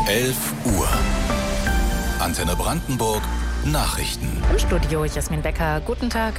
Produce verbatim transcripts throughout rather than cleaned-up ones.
elf Uhr. Antenne Brandenburg Nachrichten. Im Studio Jasmin Becker. Guten Tag.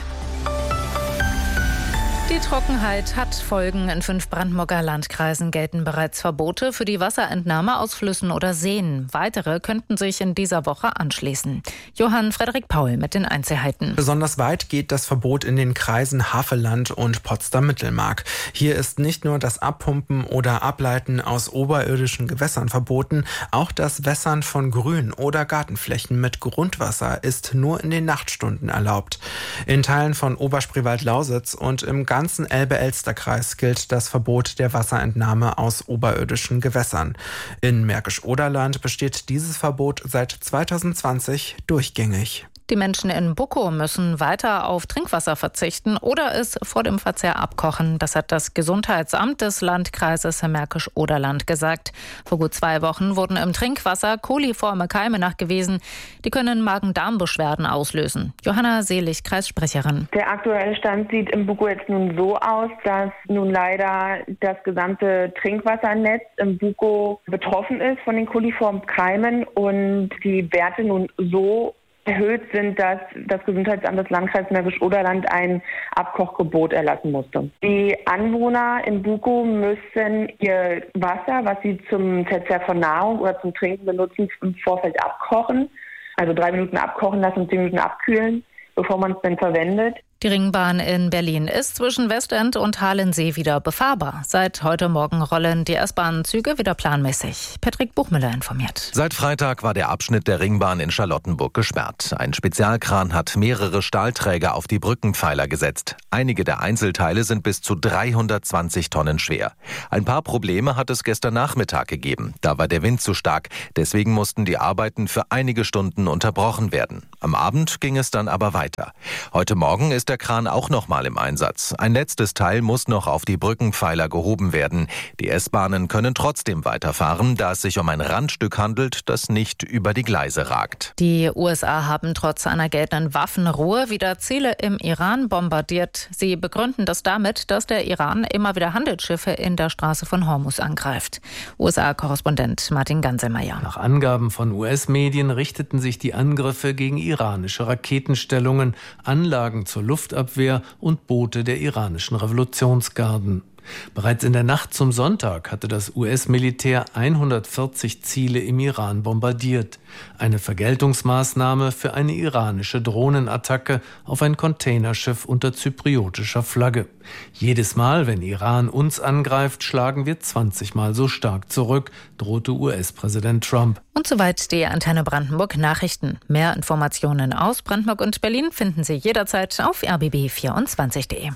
Die Trockenheit hat Folgen. In fünf Brandenburger Landkreisen gelten bereits Verbote für die Wasserentnahme aus Flüssen oder Seen. Weitere könnten sich in dieser Woche anschließen. Johann Frederik Paul mit den Einzelheiten. Besonders weit geht das Verbot in den Kreisen Havelland und Potsdam-Mittelmark. Hier ist nicht nur das Abpumpen oder Ableiten aus oberirdischen Gewässern verboten, auch das Wässern von Grün- oder Gartenflächen mit Grundwasser ist nur in den Nachtstunden erlaubt. In Teilen von Oberspreewald-Lausitz und im ganzen Elbe-Elster-Kreis gilt das Verbot der Wasserentnahme aus oberirdischen Gewässern. In Märkisch-Oderland besteht dieses Verbot seit zweitausendzwanzig durchgängig. Die Menschen in Buckow müssen weiter auf Trinkwasser verzichten oder es vor dem Verzehr abkochen. Das hat das Gesundheitsamt des Landkreises Märkisch-Oderland gesagt. Vor gut zwei Wochen wurden im Trinkwasser koliforme Keime nachgewiesen. Die können Magen-Darm-Beschwerden auslösen. Johanna Selig, Kreissprecherin. Der aktuelle Stand sieht in Buckow jetzt nun so aus, dass nun leider das gesamte Trinkwassernetz in Buckow betroffen ist von den koliformen Keimen und die Werte nun so erhöht sind, dass das Gesundheitsamt des Landkreises Märkisch-Oderland ein Abkochgebot erlassen musste. Die Anwohner in Buckow müssen ihr Wasser, was sie zum Verzehr von Nahrung oder zum Trinken benutzen, im Vorfeld abkochen. Also drei Minuten abkochen lassen und zehn Minuten abkühlen, bevor man es dann verwendet. Die Ringbahn in Berlin ist zwischen Westend und Halensee wieder befahrbar. Seit heute Morgen rollen die S-Bahn-Züge wieder planmäßig. Patrick Buchmüller informiert. Seit Freitag war der Abschnitt der Ringbahn in Charlottenburg gesperrt. Ein Spezialkran hat mehrere Stahlträger auf die Brückenpfeiler gesetzt. Einige der Einzelteile sind bis zu dreihundertzwanzig Tonnen schwer. Ein paar Probleme hat es gestern Nachmittag gegeben. Da war der Wind zu stark. Deswegen mussten die Arbeiten für einige Stunden unterbrochen werden. Am Abend ging es dann aber weiter. Heute Morgen ist der Kran auch noch mal im Einsatz. Ein letztes Teil muss noch auf die Brückenpfeiler gehoben werden. Die S-Bahnen können trotzdem weiterfahren, da es sich um ein Randstück handelt, das nicht über die Gleise ragt. Die U S A haben trotz einer geltenden Waffenruhe wieder Ziele im Iran bombardiert. Sie begründen das damit, dass der Iran immer wieder Handelsschiffe in der Straße von Hormuz angreift. U S A-Korrespondent Martin Ganselmeier. Nach Angaben von U S-Medien richteten sich die Angriffe gegen iranische Raketenstellungen, Anlagen zur Luftabwehr und Boote der iranischen Revolutionsgarden. Bereits in der Nacht zum Sonntag hatte das U S-Militär hundertvierzig Ziele im Iran bombardiert. Eine Vergeltungsmaßnahme für eine iranische Drohnenattacke auf ein Containerschiff unter zypriotischer Flagge. Jedes Mal, wenn Iran uns angreift, schlagen wir zwanzig Mal so stark zurück, drohte U S-Präsident Trump. Und soweit die Antenne Brandenburg Nachrichten. Mehr Informationen aus Brandenburg und Berlin finden Sie jederzeit auf r b b vierundzwanzig punkt de.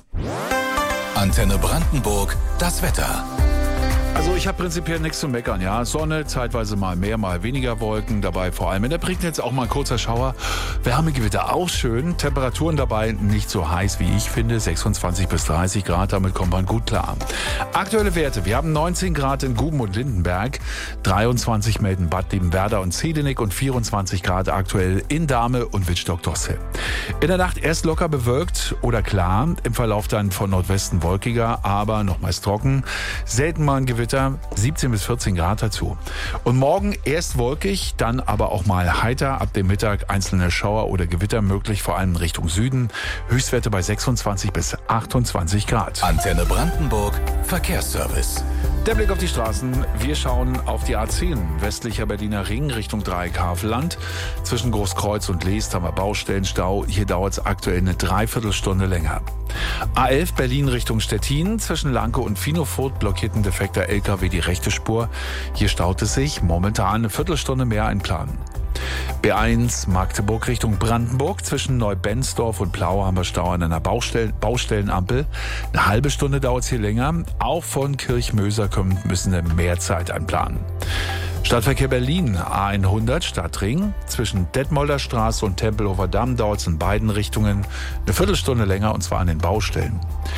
Antenne Brandenburg, das Wetter. Also ich habe prinzipiell nichts zu meckern, ja. Sonne, zeitweise mal mehr, mal weniger Wolken, dabei vor allem in der Prignitz auch mal ein kurzer Schauer. Wärmegewitter auch schön, Temperaturen dabei nicht so heiß wie ich finde, sechsundzwanzig bis dreißig Grad, damit kommt man gut klar. Aktuelle Werte, wir haben neunzehn Grad in Guben und Lindenberg, dreiundzwanzig melden Bad Liebenwerda und Zedinik und vierundzwanzig Grad aktuell in Dahme und Wittstock-Dossel. In der Nacht erst locker bewölkt oder klar, im Verlauf dann von Nordwesten wolkiger, aber noch meist trocken, selten mal ein Gewitter, siebzehn bis vierzehn Grad dazu. Und morgen erst wolkig, dann aber auch mal heiter. Ab dem Mittag einzelne Schauer oder Gewitter möglich, vor allem Richtung Süden. Höchstwerte bei sechsundzwanzig bis achtundzwanzig Grad. Antenne Brandenburg, Verkehrsservice. Der Blick auf die Straßen. Wir schauen auf die A zehn, westlicher Berliner Ring Richtung Dreieck-Havelland. Zwischen Großkreuz und Leest haben wir Baustellenstau. Hier dauert es aktuell eine Dreiviertelstunde länger. A elf Berlin Richtung Stettin. Zwischen Lanke und Finofurt blockiert ein defekter L K W die rechte Spur. Hier staut es sich. Momentan eine Viertelstunde mehr einplanen. B eins Magdeburg Richtung Brandenburg. Zwischen Neubensdorf und Plaue haben wir Stau an einer Baustell- Baustellenampel. Eine halbe Stunde dauert es hier länger. Auch von Kirchmöser kommt, müssen wir mehr Zeit einplanen. Stadtverkehr Berlin, A hundert Stadtring. Zwischen Detmolder Straße und Tempelhofer Damm dauert es in beiden Richtungen eine Viertelstunde länger, und zwar an den Baustellen.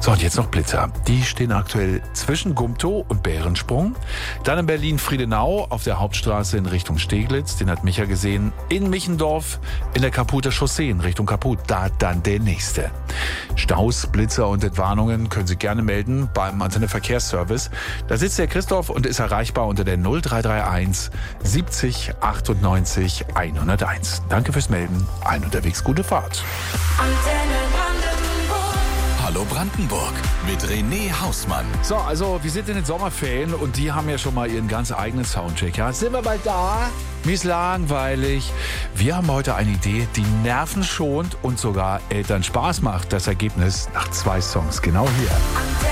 So, und jetzt noch Blitzer. Die stehen aktuell zwischen Gumtow und Bärensprung. Dann in Berlin-Friedenau auf der Hauptstraße in Richtung Steglitz. Den hat Micha gesehen. In Michendorf in der Kaputer Chaussee in Richtung Kaput. Da dann der nächste. Staus, Blitzer und Entwarnungen können Sie gerne melden beim Antenne Verkehrsservice. Da sitzt der Christoph und ist erreichbar unter der null drei drei eins siebzig achtundneunzig hunderteins. Danke fürs Melden. Allen unterwegs gute Fahrt. Antenne Hallo Brandenburg mit René Hausmann. So, also wir sind in den Sommerferien und die haben ja schon mal ihren ganz eigenen Soundcheck. Ja, sind wir bald da? Mir ist langweilig. Wir haben heute eine Idee, die Nerven schont und sogar Eltern Spaß macht. Das Ergebnis nach zwei Songs genau hier.